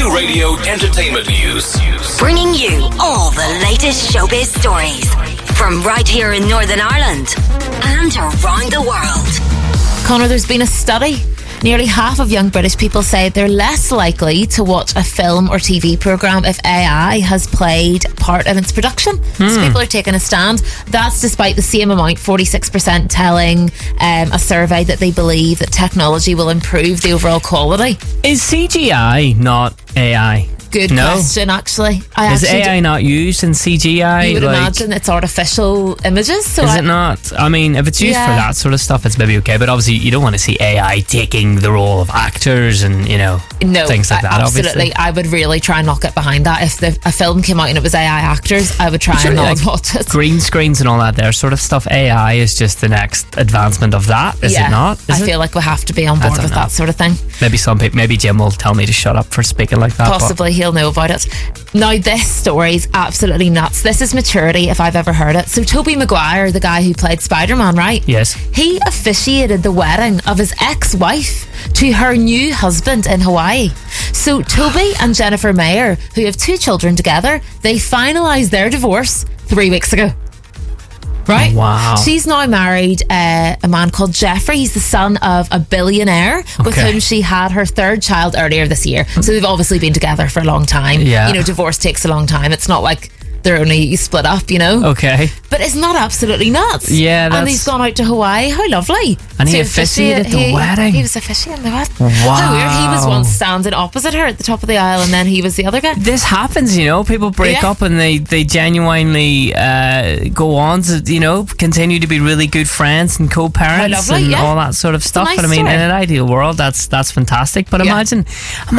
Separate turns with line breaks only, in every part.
Q Radio Entertainment News.
Bringing you all the latest showbiz stories from right here in Northern Ireland and around the world.
Conor, there's been a study. Nearly half of young British people say they're less likely to watch a film or TV programme if AI has played part in its production. So people are taking a stand. That's despite the same amount, 46% telling a survey that they believe that technology will improve the overall quality.
Is CGI not AI?
Good question, actually.
Is AI not used in CGI?
You would imagine it's artificial images. So
is it not? I mean, if it's used for that sort of stuff, it's maybe okay. But obviously, you don't want to see AI taking the role of actors and, things like that,
absolutely.
obviously.
I would really try and not get behind that. If a film came out and it was AI actors, I would try and not watch it.
Green screens and all that there sort of stuff, AI is just the next advancement of that, is it not? I
feel like we have to be on board with that sort of thing.
Maybe Jim will tell me to shut up for speaking like that.
Possibly, he'll know about it. Now, this story's absolutely nuts. This is maturity if I've ever heard it. So Tobey Maguire, the guy who played Spider-Man, right?
Yes.
He officiated the wedding of his ex-wife to her new husband in Hawaii. So Tobey and Jennifer Mayer, who have 2 children together, they finalised their divorce 3 weeks ago. Right?
Wow.
She's now married a man called Jeffrey. He's the son of a billionaire with whom she had her 3rd child earlier this year. So they've obviously been together for a long time.
Yeah.
Divorce takes a long time. It's not like they're only split up,
Okay.
But isn't that absolutely nuts?
Yeah,
and he's gone out to Hawaii. How lovely.
And he officiated the wedding.
He was officiating the wedding.
Wow.
How weird. He was once standing opposite her at the top of the aisle and then he was the other guy.
This happens, People break up and they genuinely go on to, continue to be really good friends and co-parents and all that sort of stuff.
Nice
but I mean,
story.
in an ideal world, that's fantastic. But imagine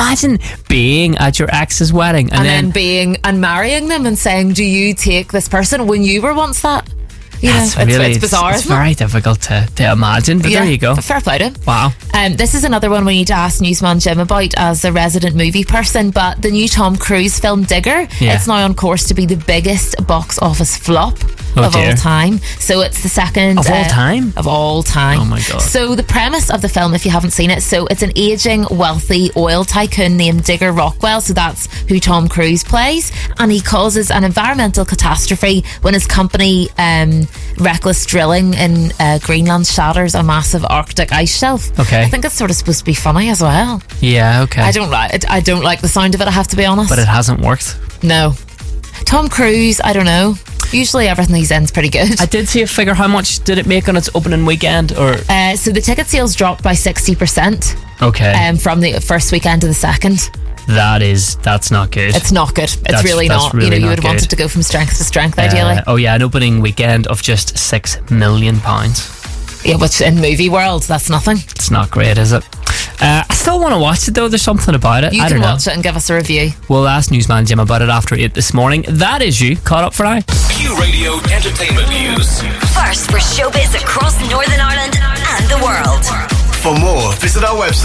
being at your ex's wedding and
then marrying them and saying, do you take this person when you were once that?
It's bizarre. It's very difficult to imagine, but there you go.
Fair play to him.
Wow.
This is another one we need to ask Newsman Jim about as a resident movie person, but the new Tom Cruise film Digger, it's now on course to be the biggest box office flop of all time. So it's the second...
Of all time?
Of all time.
Oh my God.
So the premise of the film, if you haven't seen it, so it's an ageing, wealthy oil tycoon named Digger Rockwell, so that's who Tom Cruise plays, and he causes an environmental catastrophe when his company... reckless drilling in Greenland shatters a massive Arctic ice shelf.
Okay.
I think it's sort of supposed to be funny as well.
Yeah, okay.
I don't like the sound of it, I have to be honest.
But it hasn't worked.
No. Tom Cruise, I don't know. Usually everything he's in's pretty good.
I did see a figure. How much did it make on its opening weekend? Or
so the ticket sales dropped by 60%.
Okay.
From the first weekend to the second.
That's not good.
It's not good. It's really not.
Really
you would want it to go from strength to strength, ideally.
An opening weekend of just £6 million.
Yeah, which in movie world, that's nothing.
It's not great, is it? I still want to watch it though. There's something about it.
You can watch it and give us a review.
We'll ask Newsman Jim about it after 8 this morning. That is you caught up for now.
Q Radio Entertainment News.
First for showbiz across Northern Ireland and the world.
For more, visit our website